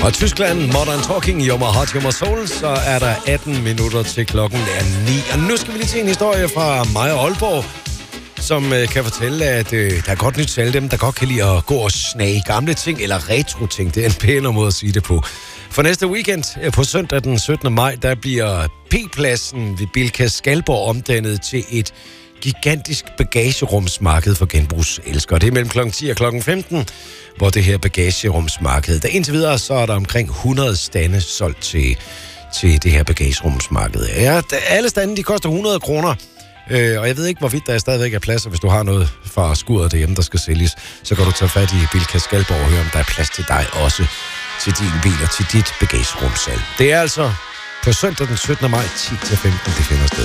Og Tyskland, Modern Talking, You're My Heart, You're My Soul, så er der 18 minutter til klokken er 9. Og nu skal vi lige til en historie fra mig og Aalborg, som kan fortælle, at der er godt nyt til alle dem, der godt kan lide at gå og snage gamle ting, eller retro-ting. Det er en pænere måde at sige det på. For næste weekend, på søndag den 17. maj, der bliver P-pladsen ved Bilka Skalborg omdannet til et gigantisk bagagerumsmarked for genbrugselskere. Det er mellem kl. 10 og kl. 15, hvor det her bagagerumsmarked. Der indtil videre, så er der omkring 100 stande solgt til det her bagagerumsmarked. Ja, alle stande, de koster 100 kroner. Og jeg ved ikke, hvorvidt der stadigvæk er plads, og hvis du har noget fra skuret derhjemme, der skal sælges, så kan du tage fat i Bilka Skalborg og høre, om der er plads til dig også, til din bil og til dit bagagerumssalg. Det er altså på søndag den 17. maj 10-15, det finder sted.